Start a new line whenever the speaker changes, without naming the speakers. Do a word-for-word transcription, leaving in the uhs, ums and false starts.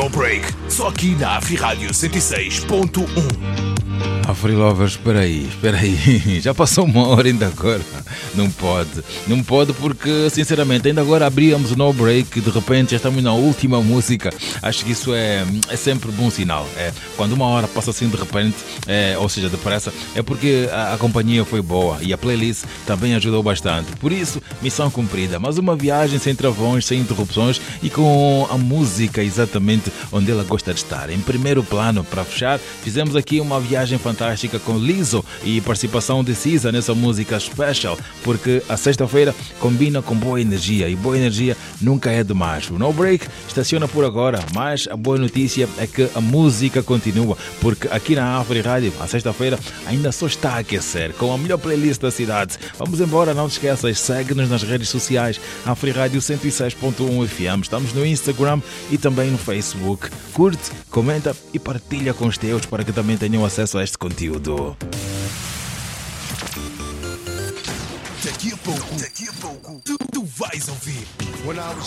No Break, só aqui na Afrirádio cento e seis ponto um.
Afri Lovers, espera aí, espera aí, já passou uma hora ainda agora, não pode, não pode porque sinceramente ainda agora abríamos o No Break e de repente já estamos na última música, acho que isso é, é sempre bom sinal, é, quando uma hora passa assim de repente, é, ou seja, depressa, é porque a, a companhia foi boa e a playlist também ajudou bastante, por isso, missão cumprida, mas uma viagem sem travões, sem interrupções e com a música exatamente onde ela gosta de estar. Em primeiro plano, para fechar, fizemos aqui uma viagem fantástica fantástica com Lizzo e participação de Cisa nessa música Special, porque a sexta-feira combina com boa energia e boa energia nunca é demais. O No Break estaciona por agora, mas a boa notícia é que a música continua, porque aqui na Afri Rádio, a sexta-feira ainda só está a aquecer com a melhor playlist da cidade. Vamos embora, não te esqueças, segue-nos nas redes sociais, Afri Rádio cento e seis ponto um F M. Estamos no Instagram e também no Facebook. Curte, comenta e partilha com os teus para que também tenham acesso a este conteúdo.
Daqui a pouco, daqui a pouco, tu, tu vais ouvir. When I was